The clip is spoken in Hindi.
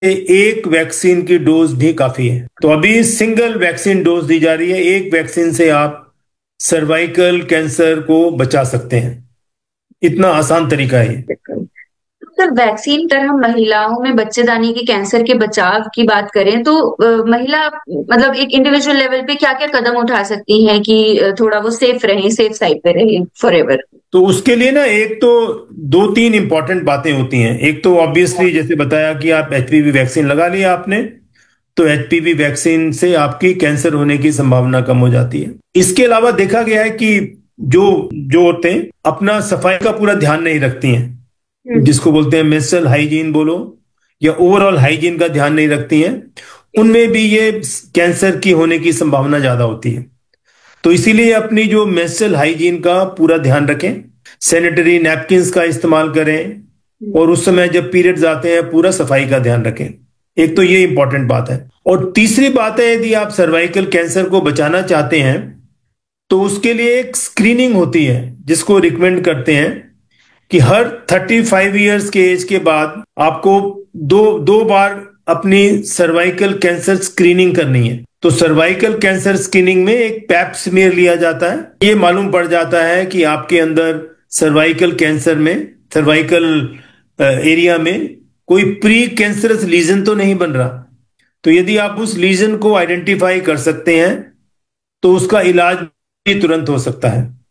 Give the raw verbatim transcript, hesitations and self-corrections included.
एक वैक्सीन की डोज भी काफी है। तो अभी सिंगल वैक्सीन डोज दी जा रही है। एक वैक्सीन से आप सर्वाइकल कैंसर को बचा सकते हैं। इतना आसान तरीका है ये। बिल्कुल। तो सर वैक्सीन पर हम महिलाओं में बच्चेदानी के कैंसर के बचाव की बात करें तो अ, महिला मतलब एक इंडिविजुअल लेवल पे क्या क्या कदम उठा सकती हैं कि अ, थोड़ा वो सेफ रहे, सेफ साइड पे रहे फॉर एवर। तो उसके लिए ना एक तो दो तीन इंपॉर्टेंट बातें होती हैं। एक तो ऑब्वियसली जैसे बताया कि आप एचपीवी वैक्सीन लगा लिया आपने, तो एचपीवी वैक्सीन से आपकी कैंसर होने की संभावना कम हो जाती है। इसके अलावा देखा गया है कि जो जो औरतें अपना सफाई का पूरा ध्यान नहीं रखती हैं, हम्म। जिसको बोलते हैं मेंस्ट्रुअल हाइजीन बोलो या ओवरऑल हाइजीन का ध्यान नहीं रखती हैं, उनमें भी ये कैंसर की होने की संभावना ज्यादा होती है। तो इसीलिए अपनी जो मेंस्ट्रुअल हाइजीन का पूरा ध्यान रखें, सैनिटरी नैपकिन्स का इस्तेमाल करें, और उस समय जब पीरियड्स आते हैं पूरा सफाई का ध्यान रखें। एक तो ये इंपॉर्टेंट बात है। और तीसरी बात है, यदि आप सर्वाइकल कैंसर को बचाना चाहते हैं तो उसके लिए एक स्क्रीनिंग होती है जिसको रिकमेंड करते हैं कि हर थर्टी फाइव ईयर्स के एज के बाद आपको दो दो बार अपनी सर्वाइकल कैंसर स्क्रीनिंग करनी है। तो सर्वाइकल कैंसर स्क्रीनिंग में एक पैप स्मीयर लिया जाता है। ये मालूम पड़ जाता है कि आपके अंदर सर्वाइकल कैंसर में, सर्वाइकल एरिया में कोई प्री कैंसरस लीजन तो नहीं बन रहा। तो यदि आप उस लीजन को आइडेंटिफाई कर सकते हैं तो उसका इलाज भी तुरंत हो सकता है।